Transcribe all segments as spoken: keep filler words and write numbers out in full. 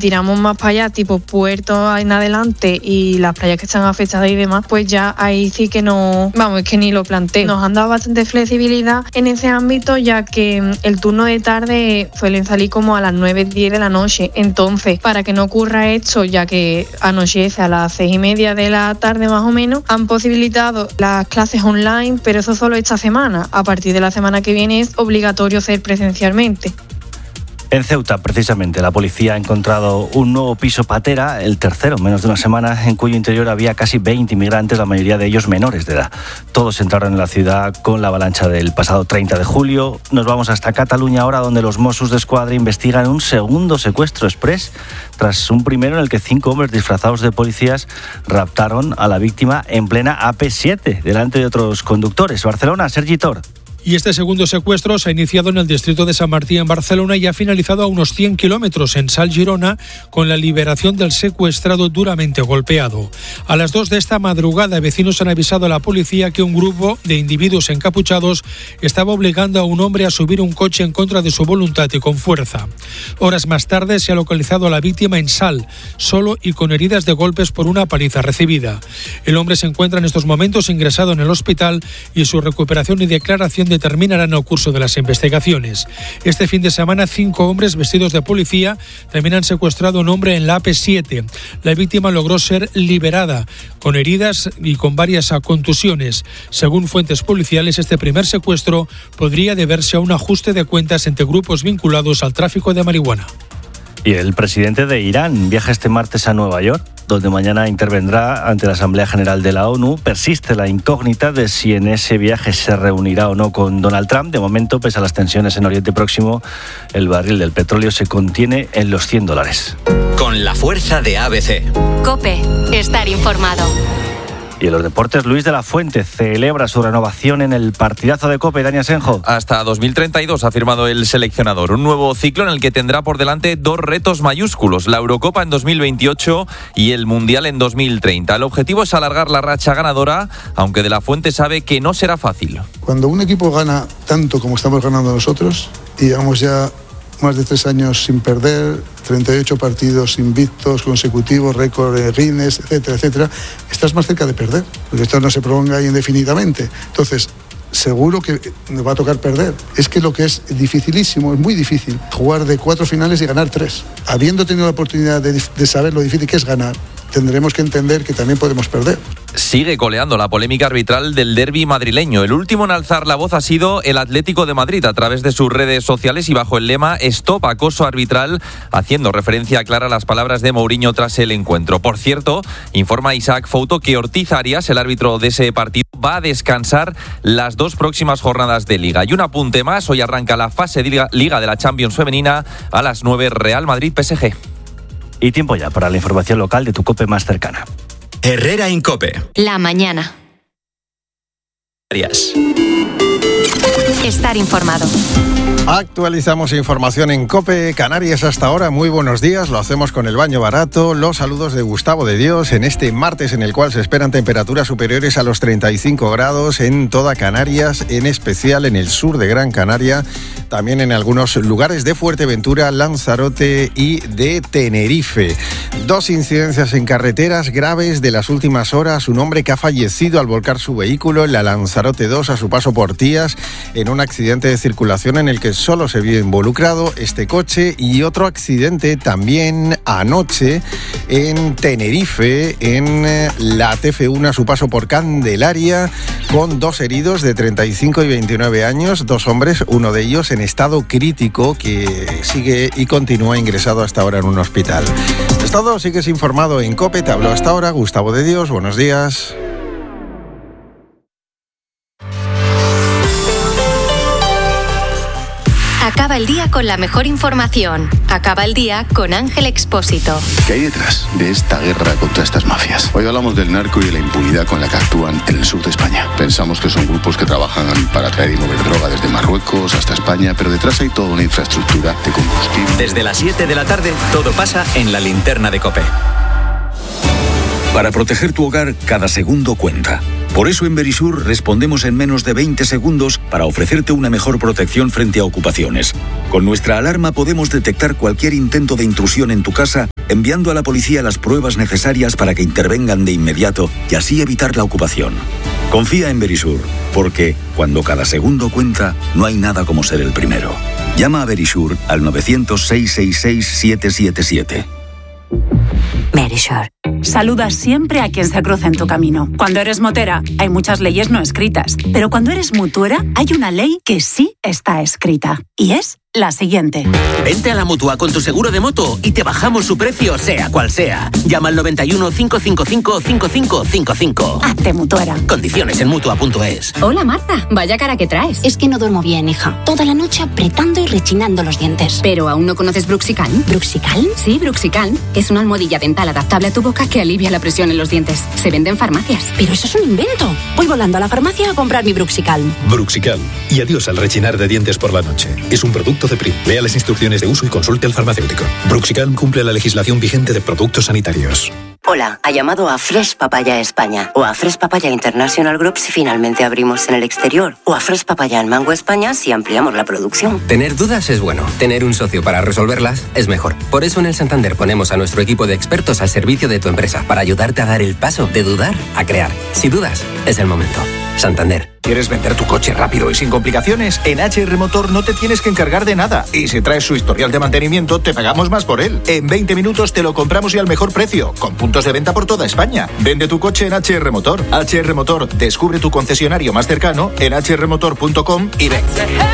tiramos más para allá, tipo puertos en adelante y las playas que están afectadas y demás, pues ya ahí sí que no, vamos, es que ni lo planteo. Nos han dado bastante flexibilidad en ese ámbito, ya que el turno de tarde suelen salir como a las nueve, diez de la noche. Entonces, para que no ocurra esto, ya que anochece a las seis y media de la tarde más o menos, han posibilitado las clases online, pero eso solo esta semana. A partir de la semana que viene es obligatorio ser presencialmente. En Ceuta, precisamente, la policía ha encontrado un nuevo piso patera, el tercero en menos de una semana, en cuyo interior había casi veinte inmigrantes, la mayoría de ellos menores de edad. Todos entraron en la ciudad con la avalancha del pasado treinta de julio. Nos vamos hasta Cataluña ahora, donde los Mossos d'Esquadra investigan un segundo secuestro exprés, tras un primero en el que cinco hombres disfrazados de policías raptaron a la víctima en plena A P siete, delante de otros conductores. Barcelona, Sergi Tor. Y este segundo secuestro se ha iniciado en el distrito de Sant Martí, en Barcelona, y ha finalizado a unos cien kilómetros en Salt, Girona, con la liberación del secuestrado duramente golpeado. A las dos de esta madrugada, vecinos han avisado a la policía que un grupo de individuos encapuchados estaba obligando a un hombre a subir un coche en contra de su voluntad y con fuerza. Horas más tarde se ha localizado a la víctima en Salt, solo y con heridas de golpes por una paliza recibida. El hombre se encuentra en estos momentos ingresado en el hospital y su recuperación y declaración determinarán el curso de las investigaciones. Este fin de semana, cinco hombres vestidos de policía también han secuestrado a un hombre en la A P siete. La víctima logró ser liberada, con heridas y con varias contusiones. Según fuentes policiales, este primer secuestro podría deberse a un ajuste de cuentas entre grupos vinculados al tráfico de marihuana. Y el presidente de Irán viaja este martes a Nueva York, donde mañana intervendrá ante la Asamblea General de la ONU. Persiste la incógnita de si en ese viaje se reunirá o no con Donald Trump. De momento, pese a las tensiones en Oriente Próximo, el barril del petróleo se contiene en los cien dólares. Con la fuerza de A B C. COPE. Estar informado. Y en los deportes, Luis de la Fuente celebra su renovación en el partidazo de COPE. Dani Asenjo. Hasta dos mil treinta y dos ha firmado el seleccionador. Un nuevo ciclo en el que tendrá por delante dos retos mayúsculos: la Eurocopa en dos mil veintiocho y el Mundial en dos mil treinta. El objetivo es alargar la racha ganadora, aunque de la Fuente sabe que no será fácil. Cuando un equipo gana tanto como estamos ganando nosotros, y llevamos ya más de tres años sin perder, treinta y ocho partidos invictos consecutivos, récord de rines, etcétera, etcétera, estás más cerca de perder, porque esto no se prolonga indefinidamente. Entonces, seguro que nos va a tocar perder. Es que lo que es dificilísimo, es muy difícil, jugar de cuatro finales y ganar tres. Habiendo tenido la oportunidad de, de saber lo difícil que es ganar, tendremos que entender que también podemos perder. Sigue coleando la polémica arbitral del derbi madrileño. El último en alzar la voz ha sido el Atlético de Madrid a través de sus redes sociales y bajo el lema Stop acoso arbitral, haciendo referencia clara a las palabras de Mourinho tras el encuentro. Por cierto, informa Isaac Fouto que Ortiz Arias, el árbitro de ese partido, va a descansar las dos próximas jornadas de Liga. Y un apunte más, hoy arranca la fase de Liga de la Champions femenina a las nueve, Real Madrid P S G. Y tiempo ya para la información local de tu COPE más cercana. Herrera en COPE. La mañana. Estar informado. Actualizamos información en COPE Canarias hasta ahora. Muy buenos días, lo hacemos con el baño barato. Los saludos de Gustavo de Dios en este martes en el cual se esperan temperaturas superiores a los treinta y cinco grados en toda Canarias, en especial en el sur de Gran Canaria, también en algunos lugares de Fuerteventura, Lanzarote y de Tenerife. Dos incidencias en carreteras graves de las últimas horas. Un hombre que ha fallecido al volcar su vehículo en la Lanzarote dos a su paso por Tías en un accidente de circulación en el que solo se vio involucrado este coche, y otro accidente también anoche en Tenerife, en la T F uno a su paso por Candelaria, con dos heridos de treinta y cinco y veintinueve años, dos hombres, uno de ellos en estado crítico, que sigue y continúa ingresado hasta ahora en un hospital. Es todo, sigues informado en COPE, te habló hasta ahora Gustavo de Dios, buenos días. Acaba el día con la mejor información. Acaba el día con Ángel Expósito. ¿Qué hay detrás de esta guerra contra estas mafias? Hoy hablamos del narco y de la impunidad con la que actúan en el sur de España. Pensamos que son grupos que trabajan para traer y mover droga desde Marruecos hasta España, pero detrás hay toda una infraestructura de combustible. Desde las siete de la tarde, todo pasa en la linterna de COPE. Para proteger tu hogar, cada segundo cuenta. Por eso en Verisur respondemos en menos de veinte segundos para ofrecerte una mejor protección frente a ocupaciones. Con nuestra alarma podemos detectar cualquier intento de intrusión en tu casa enviando a la policía las pruebas necesarias para que intervengan de inmediato y así evitar la ocupación. Confía en Verisur, porque cuando cada segundo cuenta, no hay nada como ser el primero. Llama a Verisur al nueve cero cero, seis seis seis, siete siete siete. Verisur. Saluda siempre a quien se cruza en tu camino. Cuando eres motera, hay muchas leyes no escritas. Pero cuando eres mutuera, hay una ley que sí está escrita. Y es la siguiente. Vente a la Mutua con tu seguro de moto y te bajamos su precio, sea cual sea. Llama al noventa y uno, cinco cinco cinco, cinco cinco cinco cinco. Hazte mutuera. Condiciones en Mutua punto es. Hola, Marta. Vaya cara que traes. Es que no duermo bien, hija. Toda la noche apretando y rechinando los dientes. ¿Pero aún no conoces Bruxicalm? ¿Bruxicalm? Sí, Bruxicalm. Es una almohadilla dental adaptable a tu boca que alivia la presión en los dientes. Se vende en farmacias. Pero eso es un invento. Voy volando a la farmacia a comprar mi Bruxicalm. Bruxicalm. Y adiós al rechinar de dientes por la noche. Es un producto de Prim. Lea las instrucciones de uso y consulte al farmacéutico. Bruxicalm cumple la legislación vigente de productos sanitarios. Hola, ha llamado a Fresh Papaya España o a Fresh Papaya International Group si finalmente abrimos en el exterior o a Fresh Papaya en Mango España si ampliamos la producción. Tener dudas es bueno, tener un socio para resolverlas es mejor. Por eso en el Santander ponemos a nuestro equipo de expertos al servicio de tu empresa para ayudarte a dar el paso de dudar a crear. Si dudas, es el momento. Santander. ¿Quieres vender tu coche rápido y sin complicaciones? En H R Motor no te tienes que encargar de nada. Y si traes su historial de mantenimiento, te pagamos más por él. En veinte minutos te lo compramos y al mejor precio, con puntos de venta por toda España. Vende tu coche en H R Motor. H R Motor, descubre tu concesionario más cercano en h r motor punto com y ven.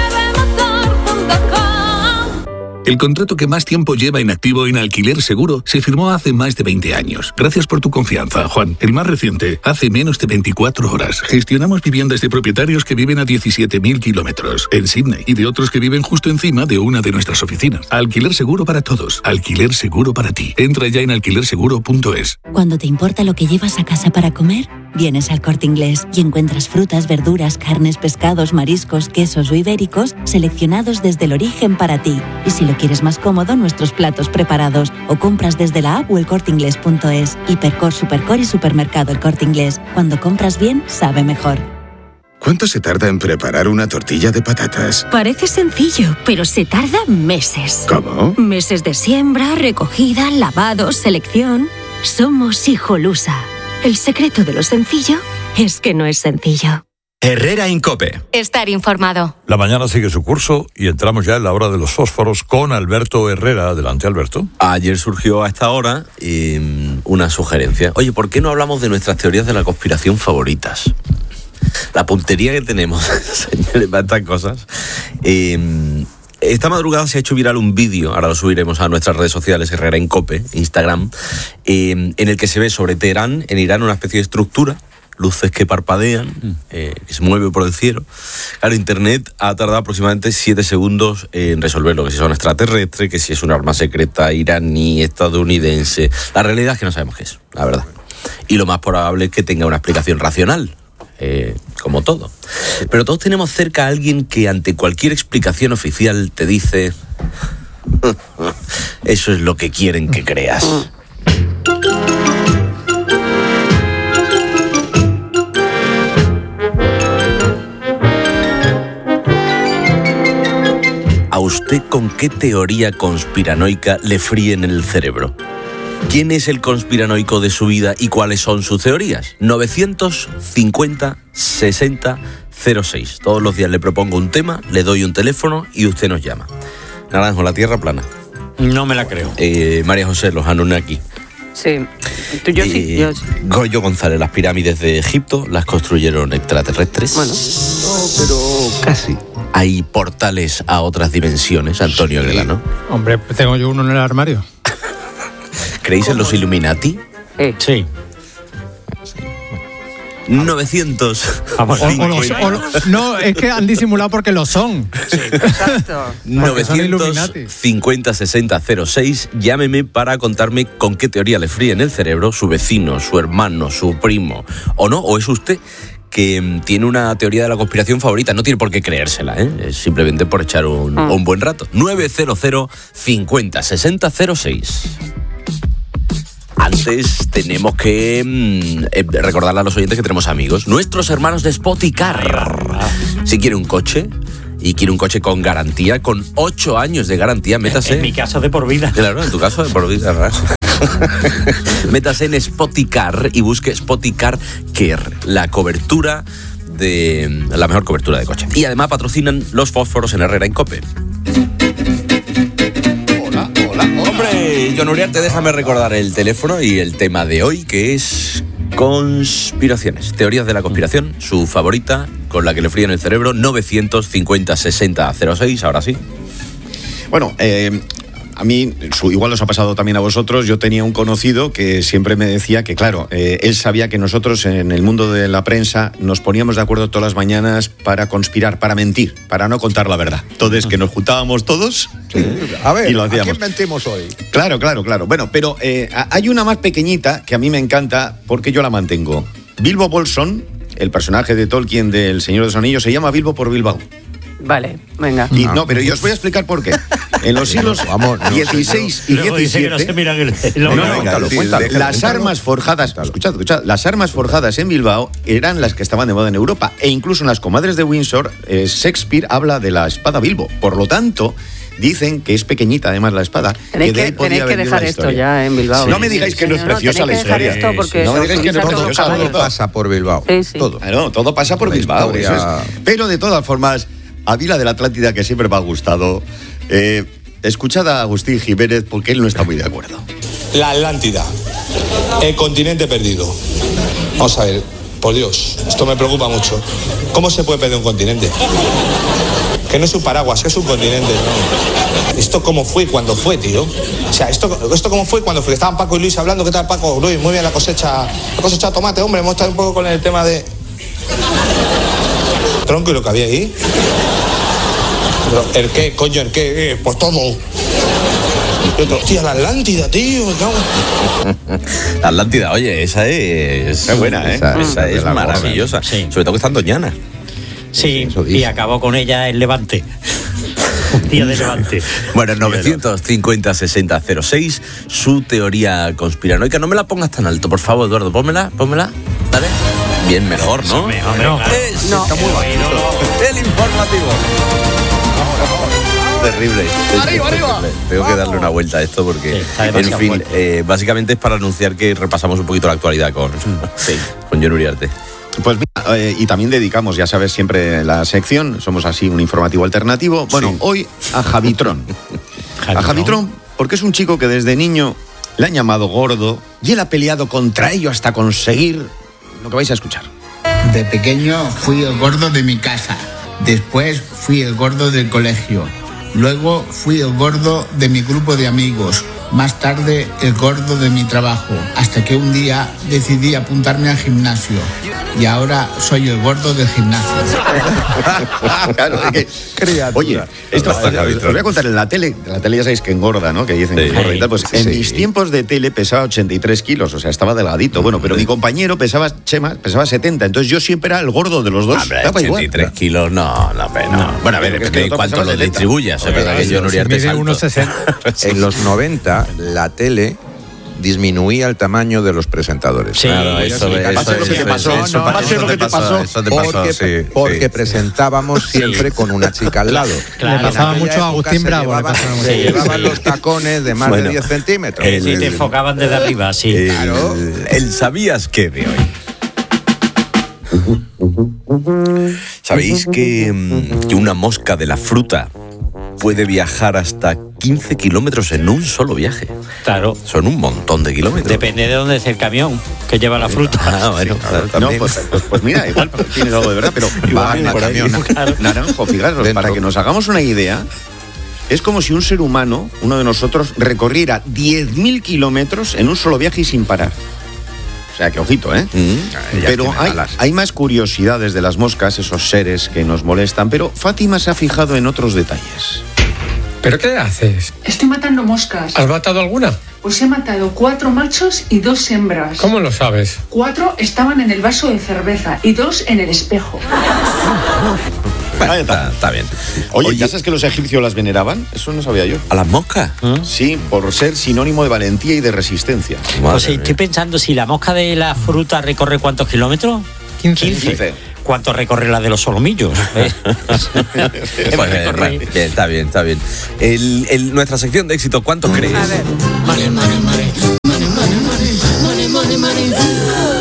El contrato que más tiempo lleva inactivo en Alquiler Seguro se firmó hace más de veinte años. Gracias por tu confianza, Juan. El más reciente, hace menos de veinticuatro horas. Gestionamos viviendas de propietarios que viven a diecisiete mil kilómetros en Sydney y de otros que viven justo encima de una de nuestras oficinas. Alquiler Seguro para todos. Alquiler Seguro para ti. Entra ya en alquiler seguro punto es. Cuando te importa lo que llevas a casa para comer, vienes al Corte Inglés y encuentras frutas, verduras, carnes, pescados, mariscos, quesos o ibéricos seleccionados desde el origen para ti. Y si lo quieres más cómodo, nuestros platos preparados o compras desde la app o el corte inglés punto es. Hipercor, Supercor y Supermercado El Corte Inglés. Cuando compras bien, sabe mejor. ¿Cuánto se tarda en preparar una tortilla de patatas? Parece sencillo, pero se tarda meses. ¿Cómo? Meses de siembra, recogida, lavado, selección. Somos Hijolusa. El secreto de lo sencillo es que no es sencillo. Herrera en COPE. Estar informado. La mañana sigue su curso y entramos ya en la hora de los fósforos con Alberto Herrera. Adelante, Alberto. Ayer surgió a esta hora eh, una sugerencia. Oye, ¿por qué no hablamos de nuestras teorías de la conspiración favoritas? La puntería que tenemos, señores, para estas cosas. Eh, esta madrugada se ha hecho viral un vídeo, ahora lo subiremos a nuestras redes sociales, Herrera en COPE, Instagram, eh, en el que se ve sobre Teherán, en Irán, una especie de estructura, luces que parpadean, eh, que se mueve por el cielo. Claro, Internet ha tardado aproximadamente siete segundos en resolverlo, que si son extraterrestres, que si es un arma secreta iraní, estadounidense. La realidad es que no sabemos qué es, la verdad. Y lo más probable es que tenga una explicación racional, eh, como todo. Pero todos tenemos cerca a alguien que ante cualquier explicación oficial te dice: eso es lo que quieren que creas. ¿A usted con qué teoría conspiranoica le fríen el cerebro? ¿Quién es el conspiranoico de su vida y cuáles son sus teorías? novecientos cincuenta sesenta cero seis. Todos los días le propongo un tema, le doy un teléfono y usted nos llama. Naranjo, la tierra plana. No me la creo. Eh, María José, los Anunnaki. Sí, Tú, yo, eh, sí, yo sí. Goyo González, las pirámides de Egipto las construyeron extraterrestres. Bueno, no, pero casi. Hay portales a otras dimensiones, Antonio Aguilar, ¿no? Hombre, tengo yo uno en el armario. ¿Creéis en los Illuminati? Eh. Sí. novecientos. Vamos, o, o los, o lo, no, es que han disimulado porque lo son. Sí, exacto. novecientos cincuenta sesenta cero seis. Llámeme para contarme con qué teoría le fríen el cerebro su vecino, su hermano, su primo. ¿O no? ¿O es usted que tiene una teoría de la conspiración favorita? No tiene por qué creérsela, ¿eh? Es simplemente por echar un, mm. un buen rato. nueve cero cero cincuenta sesenta cero seis. Antes tenemos que mmm, eh, recordarle a los oyentes que tenemos amigos, nuestros hermanos de Spoticar. Si quiere un coche y quiere un coche con garantía, con ocho años de garantía, métase. En mi caso de por vida. Claro, en tu caso de por vida, ¿verdad? Métase en Spoticar y busque Spoticar Care, la cobertura de la mejor cobertura de coche. Y además patrocinan los fósforos en Herrera en COPE. Hola, hola, hola. Hombre, John Uriarte, déjame recordar el teléfono y el tema de hoy, que es conspiraciones, teorías de la conspiración, su favorita, con la que le fríen el cerebro, novecientos cincuenta sesenta cero seis, ahora sí. Bueno, eh... a mí, igual os ha pasado también a vosotros, yo tenía un conocido que siempre me decía que, claro, eh, él sabía que nosotros en el mundo de la prensa nos poníamos de acuerdo todas las mañanas para conspirar, para mentir, para no contar la verdad. Entonces, que nos juntábamos todos sí. A ver, y lo hacíamos. ¿A quién mentimos hoy? Claro, claro, claro. Bueno, pero eh, hay una más pequeñita que a mí me encanta porque yo la mantengo. Bilbo Bolsón, el personaje de Tolkien del Señor de los Anillos, se llama Bilbo por Bilbao. Vale, venga. Y, no, pero yo os voy a explicar por qué. En los siglos dieciséis y diecisiete... No, no, cuéntalo, cuéntalo. Las armas forjadas, escuchad, escuchad, las armas forjadas en Bilbao eran las que estaban de moda en Europa. E incluso en las comadres de Windsor, eh, Shakespeare habla de la espada Bilbo. Por lo tanto, dicen que es pequeñita además la espada. Tenéis que, que, tenéis que dejar esto ya en Bilbao. Sí, no me digáis que no es preciosa la historia. No me digáis que no es preciosa. Todo pasa por Bilbao. Sí, sí. Todo. Claro, todo pasa por Bilbao. Eso es. Pero de todas formas, a mí la de la Atlántida, que siempre me ha gustado, eh, escuchad a Agustín Jiménez porque él no está muy de acuerdo. La Atlántida, el continente perdido. Vamos a ver, por Dios, esto me preocupa mucho. ¿Cómo se puede perder un continente? Que no es un paraguas, que es un continente, ¿no? ¿Esto cómo fue cuando fue, tío? O sea, ¿esto, esto cómo fue cuando fue? Estaban Paco y Luis hablando. ¿Qué tal, Paco? Luis, muy bien la cosecha. La cosecha de tomate, hombre, hemos estado un poco con el tema de... tronco y lo que había ahí. Pero, ¿el qué, coño, el qué? Eh, pues todo. Hostia, la Atlántida, tío. La Atlántida, oye, esa es... Es buena, ¿eh? Esa, esa es maravillosa. Sí. Sobre todo que está en Doñana. Sí, y acabó con ella el Levante. Un día de Levante. Bueno, novecientos cincuenta sesenta cero seis, su teoría conspiranoica. No me la pongas tan alto, por favor, Eduardo. Pónmela, pónmela. Dale. Bien, mejor, ¿no? Mejor, no. Es, no. Está muy bajito. El informativo. Terrible. Arriba, arriba. Tengo que darle una vuelta a esto porque, sí, en fin, eh, básicamente es para anunciar que repasamos un poquito la actualidad con, sí. con John Uriarte. Pues mira, eh, y también dedicamos, ya sabes, siempre la sección, somos así un informativo alternativo. Bueno, sí. hoy a Javitron. A Javitron, porque es un chico que desde niño le han llamado gordo y él ha peleado contra ello hasta conseguir lo que vais a escuchar. De pequeño fui el gordo de mi casa, después fui el gordo del colegio, luego fui el gordo de mi grupo de amigos, más tarde el gordo de mi trabajo, hasta que un día decidí apuntarme al gimnasio y ahora soy el gordo del gimnasio. Claro, es que, oye, esto, os voy a contar, en la tele, en la tele ya sabéis que engorda, ¿no? Que dicen que engorda y tal. Pues sí, en sí. mis tiempos de tele pesaba ochenta y tres kilos, o sea, estaba delgadito. Bueno, pero mi compañero pesaba, Chema, pesaba setenta, entonces yo siempre era el gordo de los dos. Hombre, ochenta y tres igual. Kilos, no, no, no. no. Bueno, a ver, depende de cuánto lo distribuyas. Es verdad que yo no mide uno sesenta. En los noventa, la tele disminuía el tamaño de los presentadores. Sí, claro, eso, eso, eso, pase lo que te pasó, eso, no, pase lo que te pasó. Eso te pasó, porque, sí, porque sí. presentábamos siempre sí. con una chica al lado. Claro. Le pasaba mucho a Agustín Bravo. Llevaban, le pasaba se sí, llevaban sí. los tacones de más bueno, de diez centímetros. El, sí, te enfocaban desde arriba, sí. El, claro. El ¿sabías qué de hoy? ¿Sabéis que, que una mosca de la fruta puede viajar hasta quince kilómetros en un solo viaje? Claro. Son un montón de kilómetros. Depende de dónde es el camión que lleva la fruta. Ah, bueno, sí, claro, no, pues, pues, pues mira, igual tienes algo de verdad, pero va en el camión. Claro. Naranjo, fijaros, Dentro. Para que nos hagamos una idea, es como si un ser humano, uno de nosotros, recorriera diez mil kilómetros en un solo viaje y sin parar. O sea, que ojito, ¿eh? Mm, pero hay, hay más curiosidades de las moscas, esos seres que nos molestan, pero Fátima se ha fijado en otros detalles. ¿Pero qué haces? Estoy matando moscas. ¿Has matado alguna? Pues he matado cuatro machos y dos hembras. ¿Cómo lo sabes? Cuatro estaban en el vaso de cerveza y dos en el espejo. Bueno, está, está bien. Oye, Oye, ¿ya sabes que los egipcios las veneraban? Eso no sabía yo. ¿A las moscas? ¿Mm? Sí, por ser sinónimo de valentía y de resistencia. Pues sí, estoy pensando, si la mosca de la fruta recorre ¿cuántos kilómetros? quince. quince. ¿Cuánto recorre la de los solomillos? ¿Eh? Pues, bien, está bien, está bien. El, el, nuestra sección de éxito, ¿cuántos crees? A ver. Mare, mare, mare.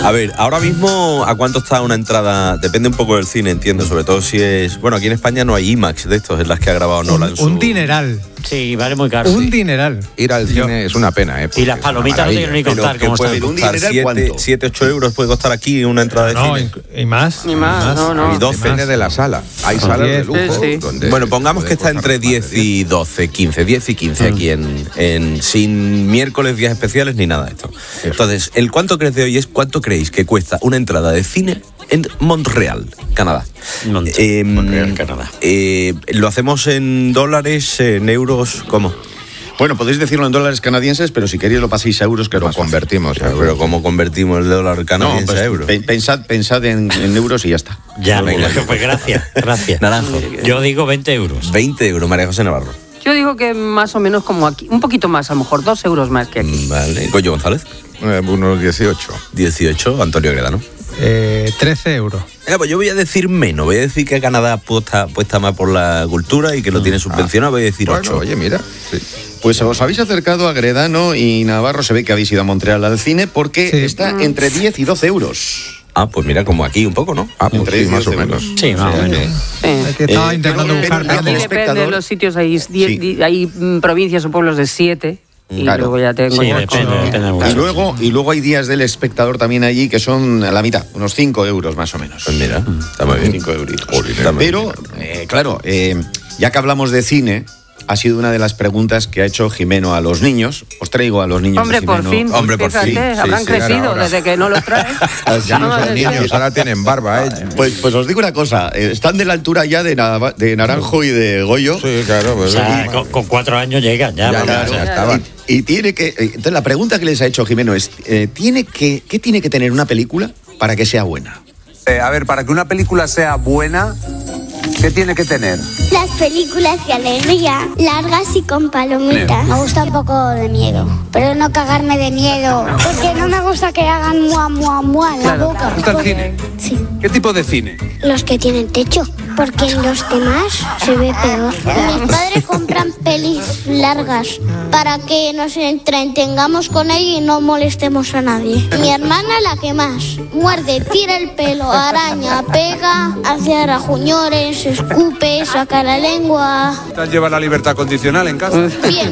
A ver, ahora mismo, ¿a cuánto está una entrada? Depende un poco del cine, entiendo, sobre todo si es... Bueno, aquí en España no hay IMAX de estos, en las que ha grabado Nolan. Un, su... un dineral. Sí, vale muy caro. Un sí. dineral. Ir al cine es una pena, ¿eh? Y las palomitas no tienen ni contar Pero cómo puede están. costar siete, ocho euros puede costar aquí una entrada de No, cine. y más. Ni más, no, no. Y doce. Depende de la sala. Hay salas de lujo. Sí, sí. Donde Bueno, pongamos que está puede entre costar más diez y doce, quince, diez y quince aquí en, en sin miércoles, días especiales ni nada de esto. Entonces, el cuánto crees de hoy es cuánto creéis que cuesta una entrada de cine en Montreal, Canadá. Mont- Eh, Montreal, Canadá. eh, ¿Lo hacemos en dólares, en euros? ¿Cómo? Bueno, podéis decirlo en dólares canadienses, pero si queréis lo paséis a euros, que Lo lo convertimos. Pero, pero ¿cómo convertimos el dólar No, canadiense pues, a euro? pe- pensad, pensad en, en euros y ya está. Ya, Venga. pues, pues gracias, gracias. Naranjo. Yo digo veinte euros. veinte euros, María José Navarro. Yo digo que más o menos como aquí, un poquito más, a lo mejor dos euros más que aquí. Vale. Goyo González. Eh, unos dieciocho. dieciocho, Antonio Gredano. Eh, trece euros. Venga, pues yo voy a decir menos. Voy a decir que Canadá apuesta, apuesta más por la cultura y que lo tiene subvencionado. Voy a decir Bueno, ocho. oye, mira. Sí. Pues os habéis acercado a Gredano y Navarro, se ve que habéis ido a Montreal al cine, porque Sí. está entre diez y doce euros. Ah, pues mira, como aquí un poco, ¿no? Ah, pues Entre sí, más o diez menos. Sí, más o menos. Es que estaba Eh, intentando pero- buscar pero- precios. el Aquí depende espectador- de los sitios, hay, diez- Sí. di- hay mm, provincias o pueblos de siete. Y Claro. luego ya tengo Sí, ya depende, con- depende de Y mucho. luego, y luego hay días del espectador también allí que son a la mitad, unos cinco euros más o menos. Pues mira, está muy bien. cinco euritos. Está muy Pero, eh, claro, eh, ya que hablamos de cine, ha sido una de las preguntas que ha hecho Jimeno a los niños. Os traigo a los niños Hombre, de por Jimeno. fin, Hombre, por fíjate, fin. Sí, habrán sí, crecido ahora. desde que no los traes. Ya no Vamos a son ver, niños, ahora tienen barba, ¿eh? Pues, pues os digo una cosa, eh, están de la altura ya de, Nava- de Naranjo y de Goyo. Sí, claro. O Pues, sea, con, con cuatro años llegan ya. Ya, vamos. ya, ya estaban. Y, y tiene que. eh, Entonces, la pregunta que les ha hecho Jimeno es: eh, ¿tiene que, ¿qué tiene que tener una película para que sea buena? Eh, a ver, para que una película sea buena, ¿qué tiene que tener? Las películas de alegría, largas y con palomitas. Me gusta un poco de miedo, pero no cagarme de miedo, porque no me gusta que hagan mua, mua, mua en la boca. ¿Te gusta el Porque- cine? Sí, ¿Qué tipo de cine? los que tienen techo, porque en los demás se ve peor. Mis padres compran pelis largas para que nos entretengamos con ella y no molestemos a nadie. Mi hermana la que más. Muerde, tira el pelo, araña, pega, hace rajuñores, escupe, saca la lengua. ¿Lleva la libertad condicional en casa? Bien.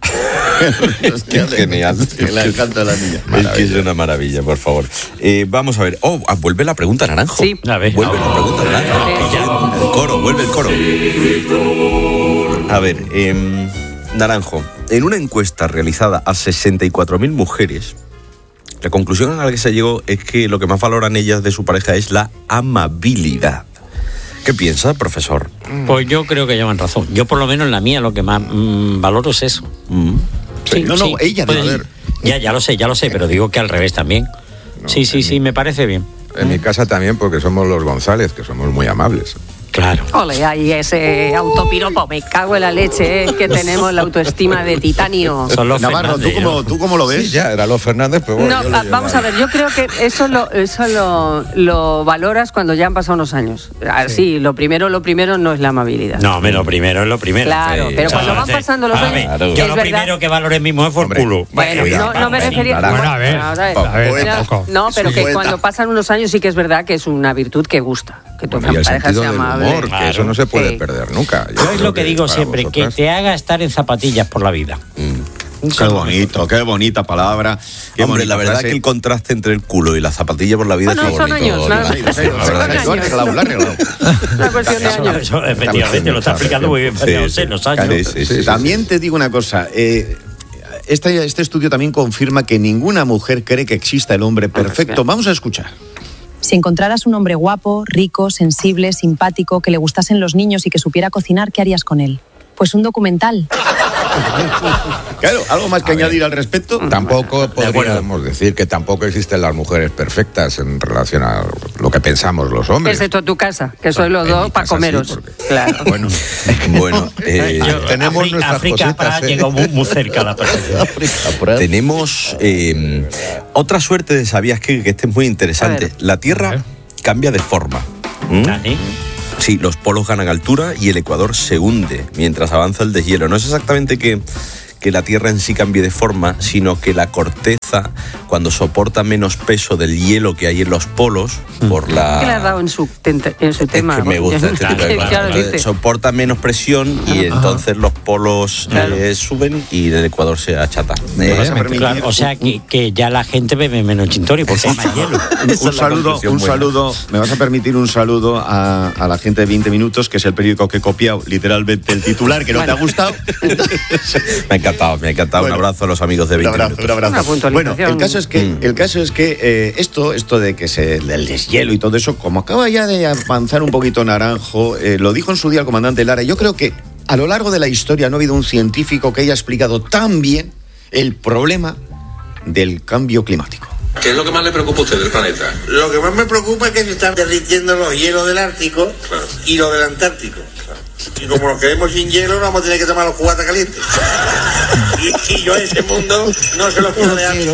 Qué genial. Que le encanta a la niña. Es que es una maravilla, por favor. Eh, vamos a ver. Oh, ah, vuelve la pregunta, Naranjo. Sí. A ver. Vuelve la pregunta, Naranjo. El coro, vuelve el coro. A ver, em, Naranjo, en una encuesta realizada a sesenta y cuatro mil mujeres, la conclusión a la que se llegó es que lo que más valoran ellas de su pareja es la amabilidad. ¿Qué piensa, profesor? Pues yo creo que llevan razón. Yo por lo menos en la mía lo que más mm, valoro es eso. Mm. Sí, No, no, sí. ella Pues, debe- Ya, ya lo sé, ya lo sé, pero digo que al revés también. sí, sí, sí, me parece bien. En mi casa también, porque somos los González, que somos muy amables. Claro. Ole, ahí ese autopiropo, me cago en la leche, eh, que tenemos la autoestima de titanio. Son los Navarro, ¿tú Fernández, cómo, ¿no? ¿tú cómo lo ves? Sí, ya, era los Fernández, pero bueno. No, yo lo ah, vamos a ver, yo creo que eso lo, eso lo, lo valoras cuando ya han pasado unos años. Ah, Sí, lo primero, lo primero no es la amabilidad. No, hombre, lo primero es lo primero. Claro, Sí, pero cuando claro, van sí. pasando los A años, ver, Claro. Yo es lo verdad. primero que valoré es mi mujer por Hombre, culo. Bueno, Cuidado, no, no me vamos, refería. Naranjo. Bueno, a ver, Vamos a ver. a ver, Mira, tampoco. no, pero que Poeta. cuando pasan unos años sí que es verdad que es una virtud que gusta, que tu Bueno, y el pareja sentido sea del amable. humor, que Claro. eso no se puede Sí. perder nunca. Yo Yo es creo lo que digo para siempre, que vosotras- te haga estar en zapatillas por la vida. Qué bonito, qué bonita palabra. Qué Hombre, bonita la verdad frase. que el contraste entre el culo y la zapatilla por la vida Bueno, es muy son bonito. años, nada. La Sí, sí, sí, verdad lo que has sí. arreglado, lo has arreglado. Una cuestión de Eso, años. eso, efectivamente, lo está explicando muy bien, María Sí, José, sí. los años. Sí, sí, sí, sí, También te digo una cosa. eh, este, este estudio también confirma que ninguna mujer cree que exista el hombre perfecto. Vamos a escuchar. Si encontraras un hombre guapo, rico, sensible, simpático, que le gustasen los niños y que supiera cocinar, ¿qué harías con él? Pues un documental. Claro, ¿algo más que añadir al respecto? Tampoco podríamos decir que tampoco existen las mujeres perfectas en relación a lo que pensamos los hombres. Excepto tu casa, que sois los En dos mi para casa sí, comeros. porque- Claro. Bueno, Bueno, eh, Yo- tenemos Afri- nuestras África cositas, para ¿eh? llegó muy, muy cerca a la perfección. tenemos eh, otra suerte de sabías que, que este es muy interesante. A ver. La Tierra cambia de forma. ¿Mm? Dani. Sí, los polos ganan altura y el ecuador se hunde mientras avanza el deshielo. No es exactamente que, que la Tierra en sí cambie de forma, sino que la corteza cabeza cuando soporta menos peso del hielo que hay en los polos por la... ¿Qué le has dado en su, tente, en su tema? Es que me gusta este tipo de Claro, cosas. dice. Soporta menos presión y entonces los polos Claro. eh, suben y el Ecuador se achata. Eh, Eh, claro, o sea que, que ya la gente bebe menos chintori porque hay más hielo. Un saludo, un saludo, me vas a permitir un saludo a, a la gente de veinte minutos, que es el periódico que he copiado literalmente el titular, que no te ha gustado. Me ha encantado, me ha encantado. Bueno, un abrazo a los amigos de veinte Un abrazo, minutos. un abrazo. Una puntualización. Bueno, el caso es que, el caso es que eh, esto, esto de que se el deshielo y todo eso, como acaba ya de avanzar un poquito Naranjo, eh, lo dijo en su día el comandante Lara, yo creo que a lo largo de la historia no ha habido un científico que haya explicado tan bien el problema del cambio climático. ¿Qué es lo que más le preocupa a usted del planeta? Lo que más me preocupa es que se están derritiendo los hielos del Ártico claro. y los del Antártico. Claro. Y como nos quedemos sin hielo, no vamos a tener que tomar los cubatas calientes. Y, y yo a ese mundo no se lo quiero dejar, tío.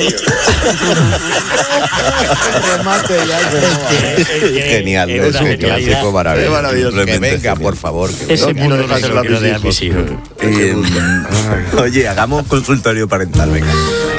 Genial, Es es un una clásico genialidad. maravilloso. Es maravilloso. Que venga, por favor. Que Ese venga. mundo no se lo quiero dejar a mis hijos. Eh, Oye, hagamos consultorio parental, venga.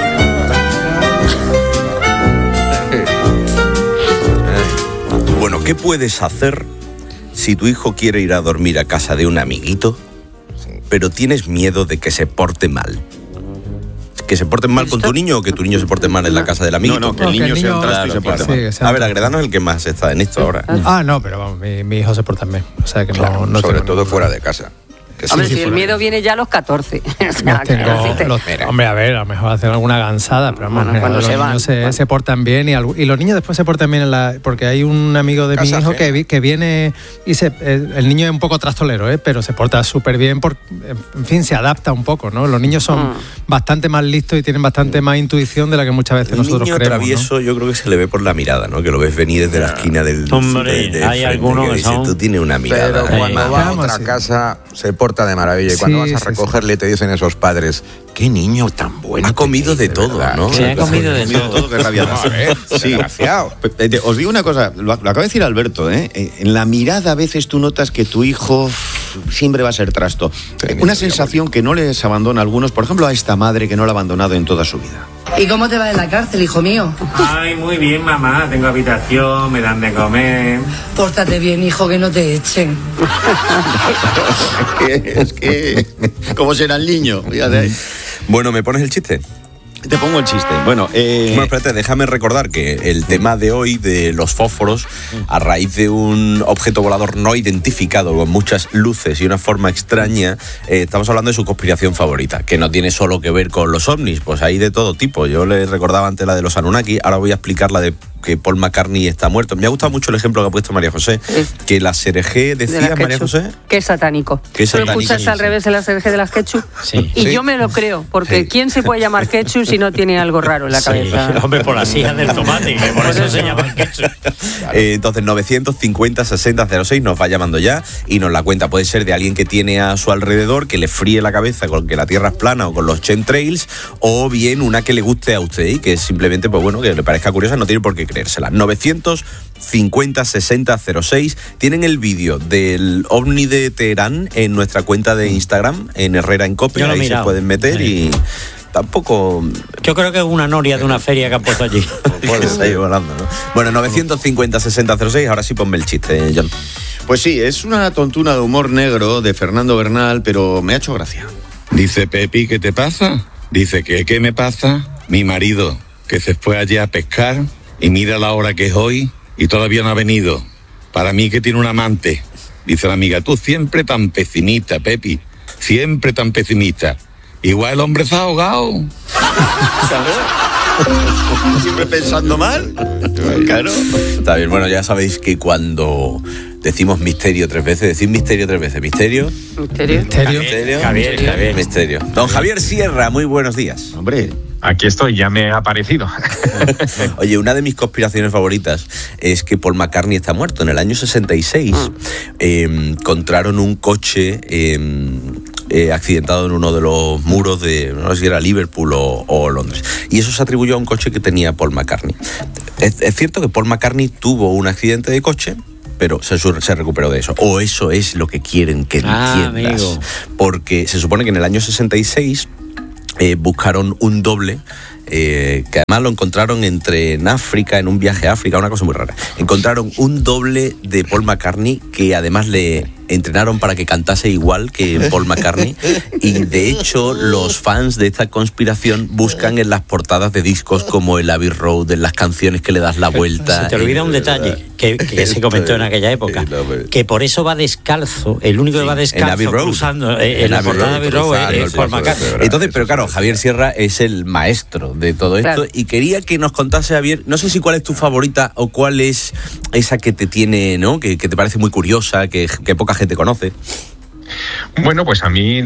Bueno, ¿qué puedes hacer si tu hijo quiere ir a dormir a casa de un amiguito, pero tienes miedo de que se porte mal? ¿Que se porten mal con tu niño o que tu niño se porte mal en la casa del amiguito? No, no, que el niño sea un trasto y se porte mal. Sí, que A ver, Agredano es el que más está en esto ahora. Ah, no, pero vamos, mi, mi hijo se porta bien. O sea que Claro, no, no sobre tengo todo ningún fuera de casa. Que Hombre, sí, si el fuera. miedo viene ya a los catorce. O sea, Los tengo- quiero decirte. los- hombre, a ver, a lo mejor hacen alguna gansada, pero vamos, Bueno, cuando los se niños van, se, bueno. se portan bien y, algu- y los niños después se portan bien en la, porque hay un amigo de mi Casa hijo que, ajena. vi- que viene y se, eh, el niño es un poco trastolero, ¿eh? Pero se porta súper bien, por, en fin, se adapta un poco, ¿no? Los niños son Mm. bastante más listos y tienen bastante más intuición de la que muchas veces El nosotros niño creemos, ¿no? travieso yo creo que se le ve por la mirada, ¿no? Que lo ves venir desde la esquina del... Hombre, de- de hay frente, algunos que que dice, son- tú tienes una mirada. Pero cuando además. va a Vamos, otra sí. casa se porta de maravilla. Y cuando Sí, vas a sí, recogerle te dicen esos padres, qué niño tan bueno. Ha comido de todo, verdad. ¿no? Se ha comido de Mira, todo. todo que rabia da. Sí, desgraciado. Eh, te- Os digo una cosa, lo, lo acaba de decir Alberto, ¿eh? Eh, en la mirada a veces tú notas que tu hijo uf, siempre va a ser trasto. Sí, Una mi sensación que no les abandona a algunos, por ejemplo a esta madre que no la ha abandonado en toda su vida. ¿Y cómo te va en la cárcel, hijo mío? Ay, muy bien, mamá. Tengo habitación, me dan de comer. Pórtate bien, hijo, que no te echen. es que, es que ¿cómo será el niño? Fíjate. Bueno, ¿me pones el chiste? Te pongo el chiste. Bueno, eh, Bueno, espérate, déjame recordar que el tema de hoy de los fósforos, a raíz de un objeto volador no identificado con muchas luces y una forma extraña, eh, estamos hablando de su conspiración favorita, que no tiene solo que ver con los ovnis, pues hay de todo tipo. Yo les recordaba antes la de los Anunnaki, ahora voy a explicar la de que Paul McCartney está muerto. Me ha gustado mucho el ejemplo que ha puesto María José, que la S R G, De decía las María ketchup. José. Que es satánico. Que es Tú lo satánico, escuchas sí, al sí. revés en la S R G de las ketchup. Sí. Y Sí. yo me lo creo, porque Sí. ¿quién se puede llamar ketchup si no tiene algo raro en la Sí, cabeza? hombre, por las hijas del tomate, que por eso se llaman ketchup. Eh, entonces, novecientos cincuenta sesenta cero seis nos va llamando ya y nos la cuenta. Puede ser de alguien que tiene a su alrededor, que le fríe la cabeza con que la Tierra es plana o con los chemtrails, o bien una que le guste a usted y que simplemente, pues bueno, que le parezca curiosa, no tiene por qué creérsela. novecientos cincuenta sesenta cero seis. Tienen el vídeo del ovni de Teherán en nuestra cuenta de Instagram, en Herrera en Cope. Yo lo he Ahí se mirado. pueden meter y tampoco... Yo creo que es una noria de una feria que han puesto allí. Puedes ir volando, ¿no? Bueno, novecientos cincuenta sesenta cero seis, ahora sí ponme el chiste, John. pues sí, es una tontuna de humor negro de Fernando Bernal, pero me ha hecho gracia. Dice Pepi, ¿qué te pasa? Dice que, ¿qué me pasa? Mi marido, que se fue allá a pescar y mira la hora que es hoy y todavía no ha venido. Para mí que tiene un amante. Dice la amiga, tú siempre tan pesimista, Pepi, siempre tan pesimista. Igual el hombre se ha ahogado. Siempre pensando mal. Claro. Está bien, bueno, ya sabéis que cuando decimos misterio tres veces, decir misterio tres veces, misterio. Misterio. Misterio. Misterio. Javier, Javier. Misterio. Don Javier Sierra, muy buenos días. Hombre. Aquí estoy, ya me ha aparecido. Oye, una de mis conspiraciones favoritas es que Paul McCartney está muerto. En el año sesenta y seis eh, encontraron un coche eh, eh, accidentado en uno de los muros de, no sé si era Liverpool o, o Londres. Y eso se atribuyó a un coche que tenía Paul McCartney. Es, es cierto que Paul McCartney tuvo un accidente de coche, pero se, se recuperó de eso. O eso es lo que quieren que Ah, entiendas. amigo. Porque se supone que en el año sesenta y seis... Eh, buscaron un doble eh, que además lo encontraron entre en África, en un viaje a África, una cosa muy rara. Encontraron un doble de Paul McCartney que además le entrenaron para que cantase igual que Paul McCartney, y de hecho los fans de esta conspiración buscan en las portadas de discos como el Abbey Road, en las canciones que le das la vuelta. Se te olvida un detalle que, que se comentó en aquella época, que por eso va descalzo, el único que va descalzo cruzando en, en la portada de Abbey Road es Paul McCartney. Entonces, pero claro, Javier Sierra es el maestro de todo esto, claro. Y quería que nos contase, Javier, no sé si cuál es tu favorita o cuál es esa que te tiene, ¿no? Que, que te parece muy curiosa, que, que poca gente conoce. Bueno, pues a mí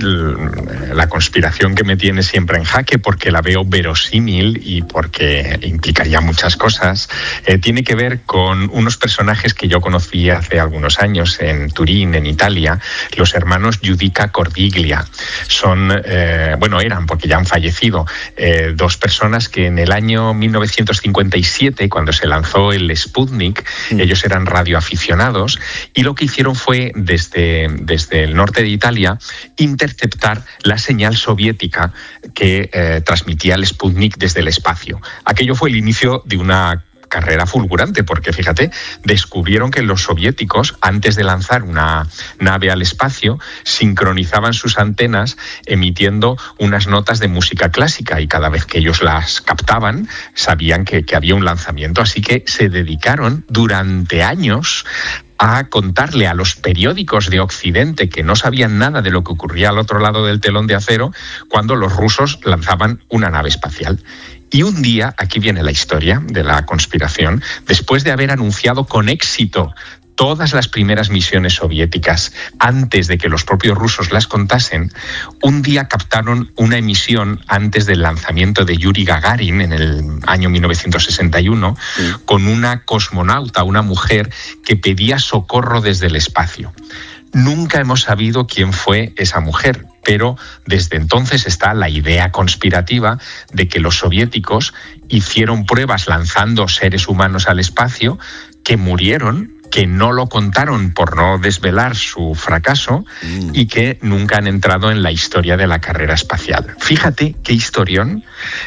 la conspiración que me tiene siempre en jaque, porque la veo verosímil y porque implicaría muchas cosas, eh, tiene que ver con unos personajes que yo conocí hace algunos años en Turín, en Italia, los hermanos Giudica Cordiglia. Son, eh, bueno, eran, porque ya han fallecido, eh, dos personas que en el año mil novecientos cincuenta y siete, cuando se lanzó el Sputnik, mm. ellos eran radioaficionados, y lo que hicieron fue, desde, desde el norte de Italia, interceptar la señal soviética que eh, transmitía el Sputnik desde el espacio. Aquello fue el inicio de una carrera fulgurante, porque fíjate, descubrieron que los soviéticos, antes de lanzar una nave al espacio, sincronizaban sus antenas emitiendo unas notas de música clásica, y cada vez que ellos las captaban sabían que, que había un lanzamiento, así que se dedicaron durante años a contarle a los periódicos de Occidente, que no sabían nada de lo que ocurría al otro lado del telón de acero, cuando los rusos lanzaban una nave espacial. Y un día, aquí viene la historia de la conspiración, después de haber anunciado con éxito todas las primeras misiones soviéticas antes de que los propios rusos las contasen, un día captaron una emisión antes del lanzamiento de Yuri Gagarin en el año mil novecientos sesenta y uno, sí. con una cosmonauta, una mujer que pedía socorro desde el espacio. Nunca hemos sabido quién fue esa mujer, pero desde entonces está la idea conspirativa de que los soviéticos hicieron pruebas lanzando seres humanos al espacio que murieron, que no lo contaron por no desvelar su fracaso mm. y que nunca han entrado en la historia de la carrera espacial. Fíjate qué historión,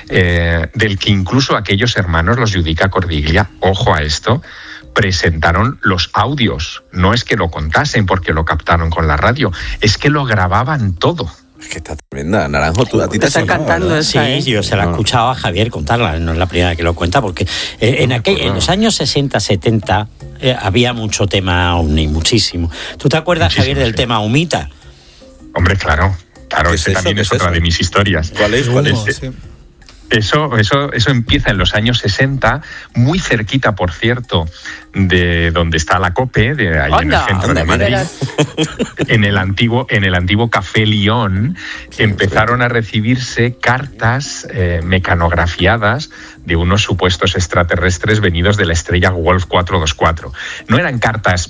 eh, del que incluso aquellos hermanos, los Giudica Cordiglia, ojo a esto, presentaron los audios. No es que lo contasen porque lo captaron con la radio, es que lo grababan todo. Es que está tremenda. Naranjo, tú a ti te está cantando esa, Sí, ¿eh? yo se la he escuchado a Javier contarla, no es la primera vez que lo cuenta, porque eh, en, aquel, en los años sesenta, setenta eh, había mucho tema ovni, muchísimo. ¿Tú te acuerdas, muchísimo, Javier, del sí. tema Humita? Hombre, claro, claro, ese es también es, es otra de mis historias. ¿Cuál es? ¿Cuál es? Sí. Eso, eso, eso empieza en los años sesenta, muy cerquita, por cierto, de donde está la COPE, de ahí en el centro de Madrid. En el antiguo, en el antiguo Café León, empezaron a recibirse cartas eh, mecanografiadas de unos supuestos extraterrestres venidos de la estrella Wolf cuatrocientos veinticuatro. No eran cartas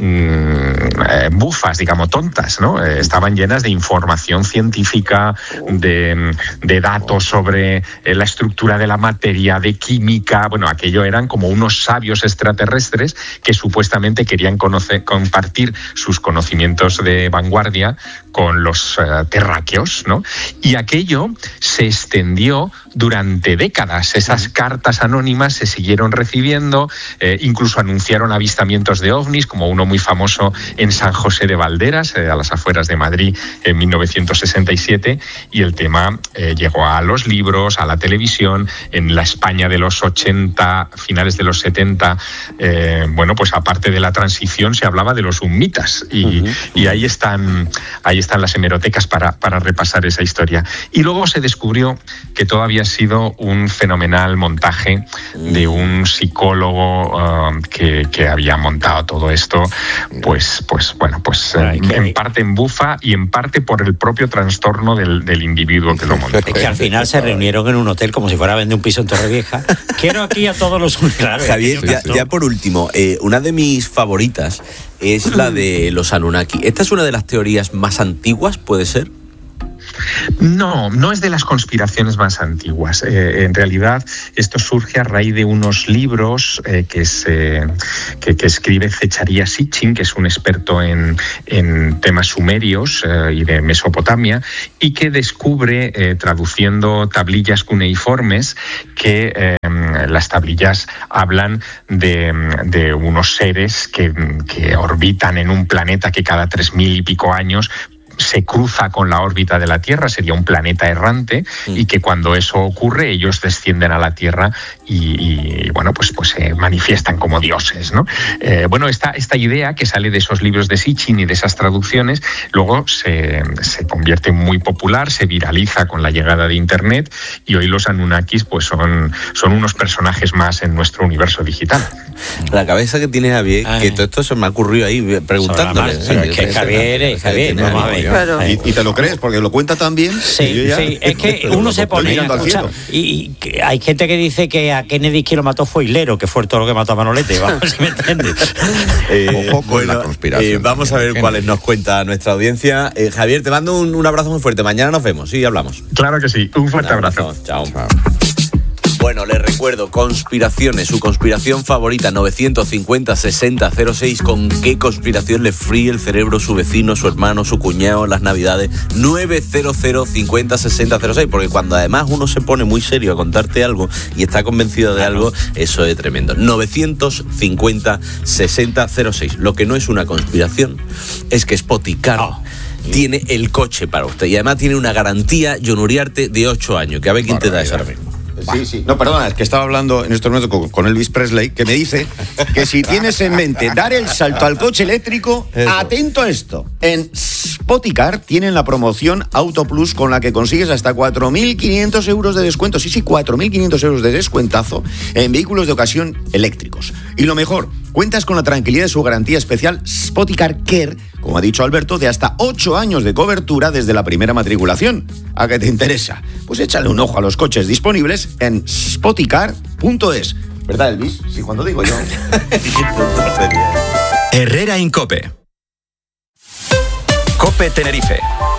eh, bufas, digamos, tontas, ¿no? Eh, estaban llenas de información científica, de, de datos sobre eh, la estructura de la materia, de química. Bueno, aquello eran como unos sabios extraterrestres que supuestamente querían conocer, compartir sus conocimientos de vanguardia con los eh, terráqueos, ¿no? Y aquello se extendió durante décadas. Esas cartas anónimas se siguieron recibiendo, eh, incluso anunciaron avistamientos de ovnis, como uno muy famoso en San José de Valderas, eh, a las afueras de Madrid, en mil novecientos sesenta y siete, y el tema eh, llegó a los libros, a la televisión. En la España de los ochenta, finales de los setenta, eh, bueno, pues aparte de la transición se hablaba de los humitas, y, uh-huh. y ahí están, ahí están las hemerotecas para, para repasar esa historia. Y luego se descubrió que todo había sido un fenomenal montaje de un psicólogo uh, que, que había montado todo esto, pues, pues bueno, pues Ay, en, en parte en bufa y en parte por el propio trastorno del, del individuo que lo montó. Es que al final se reunieron en un hotel como si fuera a vender un piso en Torrevieja. Quiero aquí a todos los... Claro, Javier, ya, ya por último, eh, una de mis favoritas es la de los Anunnaki. ¿Esta es una de las teorías más antiguas, puede ser? No, no es de las conspiraciones más antiguas. Eh, en realidad, esto surge a raíz de unos libros eh, que, se, que, que escribe Zecharia Sitchin, que es un experto en, en temas sumerios eh, y de Mesopotamia, y que descubre, eh, traduciendo tablillas cuneiformes, que eh, las tablillas hablan de, de unos seres que, que orbitan en un planeta que cada tres mil y pico años se cruza con la órbita de la Tierra, sería un planeta errante, y que cuando eso ocurre ellos descienden a la Tierra y, y bueno, pues, pues se manifiestan como dioses, ¿no? Eh, bueno, esta, esta idea que sale de esos libros de Sitchin y de esas traducciones, luego se, se convierte muy popular, se viraliza con la llegada de Internet, y hoy los Anunnakis pues son, son unos personajes más en nuestro universo digital. La cabeza que tiene Javier, Ay. que todo esto se me ha ocurrido ahí preguntándole. Sí, es que Javier, es Javier, vamos a ver. Claro. Y, y te lo crees, porque lo cuenta tan bien. Sí, ya, sí. Es que uno se pone. Escucha, y, y hay gente que dice que a Kennedy quien lo mató fue Hilero, que fue todo lo que mató a Manolete. Vamos, si me entiendes. eh, bueno, eh, vamos a ver cuáles nos cuenta nuestra audiencia. Eh, Javier, te mando un, un abrazo muy fuerte. Mañana nos vemos, sí, hablamos. Claro que sí. Un fuerte un abrazo. abrazo. Chao. Chao. Bueno, les recuerdo, conspiraciones, su conspiración favorita, novecientos cincuenta sesenta cero seis, ¿con qué conspiración le fríe el cerebro su vecino, su hermano, su cuñado en las navidades? novecientos cincuenta sesenta cero seis, porque cuando además uno se pone muy serio a contarte algo y está convencido de algo, eso es tremendo. novecientos cincuenta sesenta cero seis. Lo que no es una conspiración es que Spoticar oh. tiene el coche para usted, y además tiene una garantía, Jon Uriarte, de ocho años, que a ver quién te da eso ahora mismo. Sí, sí. No, perdona, es que estaba hablando en estos momentos con, con Elvis Presley, que me dice que si tienes en mente dar el salto al coche eléctrico, eso. Atento a esto. En Spoticar tienen la promoción Auto Plus, con la que consigues hasta cuatro mil quinientos euros de descuento. Sí, sí, cuatro mil quinientos euros de descuentazo en vehículos de ocasión eléctricos. Y lo mejor, cuentas con la tranquilidad de su garantía especial Spoticar Care, como ha dicho Alberto, de hasta ocho años de cobertura desde la primera matriculación. ¿A qué te interesa? Pues échale un ojo a los coches disponibles en spoticar punto es. ¿Verdad, Elvis? Sí, cuando digo yo. Herrera Incope. Cope Tenerife.